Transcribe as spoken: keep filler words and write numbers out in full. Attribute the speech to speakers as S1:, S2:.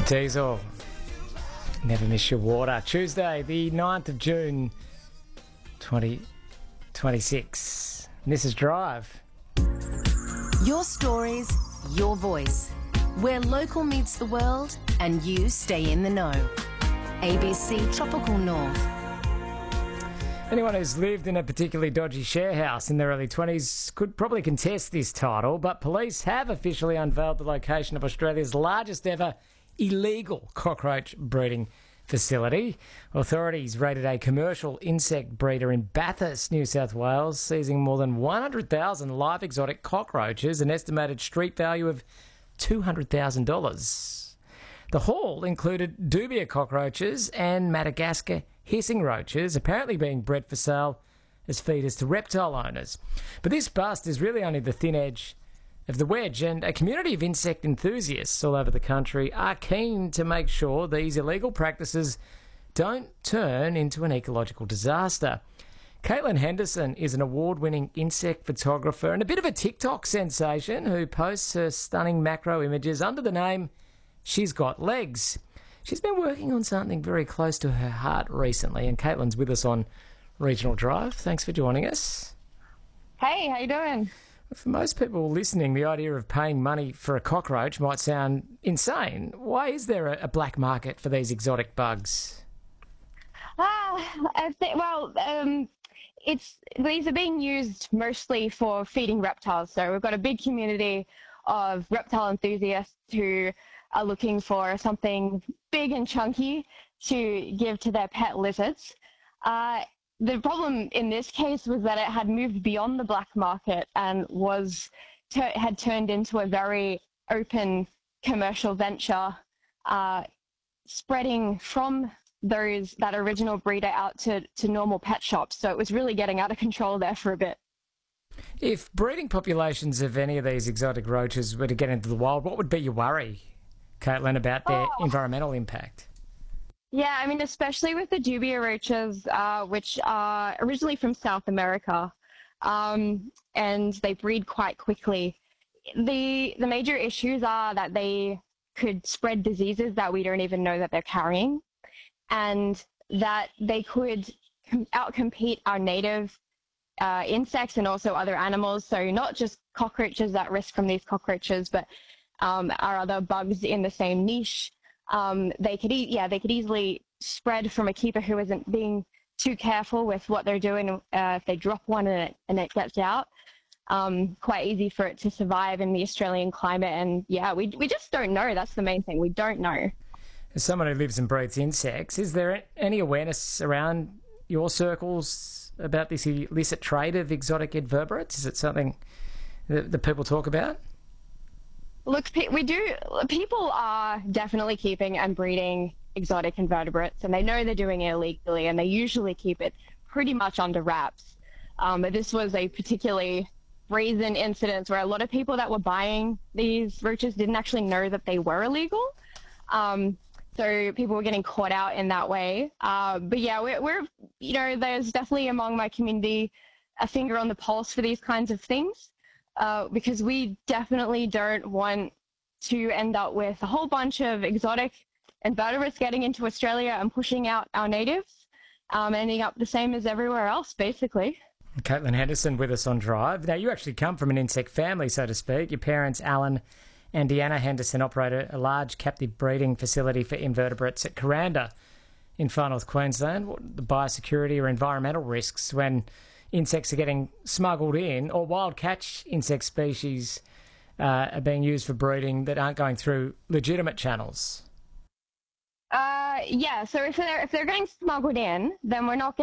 S1: Diesel, never miss your water. Tuesday, the ninth of June, twenty twenty-six. And this is Drive.
S2: Your stories, your voice. Where local meets the world and you stay in the know. A B C Tropical North.
S1: Anyone who's lived in a particularly dodgy share house in their early twenties could probably contest this title, but police have officially unveiled the location of Australia's largest ever illegal cockroach breeding facility. Authorities raided a commercial insect breeder in Bathurst, New South Wales, seizing more than one hundred thousand live exotic cockroaches, an estimated street value of two hundred thousand dollars. The haul included dubia cockroaches and Madagascar hissing roaches, apparently being bred for sale as feeders to reptile owners. But this bust is really only the thin edge of the wedge, and a community of insect enthusiasts all over the country are keen to make sure these illegal practices don't turn into an ecological disaster. Caitlin Henderson is an award-winning insect photographer and a bit of a TikTok sensation who posts her stunning macro images under the name She's Got Legs. She's been working on something very close to her heart recently, and Caitlin's with us on Regional Drive. Thanks for joining us.
S3: Hey, how you doing?
S1: For most people listening, the idea of paying money for a cockroach might sound insane. Why is there a, a black market for these exotic bugs?
S3: Ah, I think, well, um, it's these are being used mostly for feeding reptiles. So we've got a big community of reptile enthusiasts who are looking for something big and chunky to give to their pet lizards. Uh, the problem in this case was that it had moved beyond the black market and was ter- had turned into a very open commercial venture, uh, spreading from those that original breeder out to, to normal pet shops. So it was really getting out of control there for a bit.
S1: If breeding populations of any of these exotic roaches were to get into the wild, what would be your worry, Caitlin, about their
S3: Oh.
S1: environmental impact?
S3: Yeah, I mean, especially with the dubia roaches, uh, which are originally from South America, um, and they breed quite quickly. The the major issues are that they could spread diseases that we don't even know that they're carrying, and that they could com- outcompete our native uh, insects and also other animals. So not just cockroaches at risk from these cockroaches, but um, our other bugs in the same niche. Um, they could e- yeah, they could easily spread from a keeper who isn't being too careful with what they're doing. Uh, if they drop one and it, and it gets out, um, quite easy for it to survive in the Australian climate. And yeah, we we just don't know. That's the main thing. We don't know.
S1: As someone who lives and breeds insects, is there any awareness around your circles about this illicit trade of exotic invertebrates? Is it something that, that people talk about?
S3: Look, pe- we do. People are definitely keeping and breeding exotic invertebrates, and they know they're doing it illegally, and they usually keep it pretty much under wraps. Um, but this was a particularly brazen incident where a lot of people that were buying these roaches didn't actually know that they were illegal. Um, so people were getting caught out in that way. Uh, but yeah, we're, we're, you know, there's definitely among my community a finger on the pulse for these kinds of things. Uh, because we definitely don't want to end up with a whole bunch of exotic invertebrates getting into Australia and pushing out our natives, um, ending up the same as everywhere else, basically.
S1: Caitlin Henderson with us on Drive. Now, you actually come from an insect family, so to speak. Your parents, Alan and Deanna Henderson, operate a large captive breeding facility for invertebrates at Kuranda in Far North Queensland. What are the biosecurity or environmental risks when insects are getting smuggled in, or wild catch insect species uh, are being used for breeding that aren't going through legitimate channels?
S3: Uh, yeah, so if they're, if they're getting smuggled in, then we're not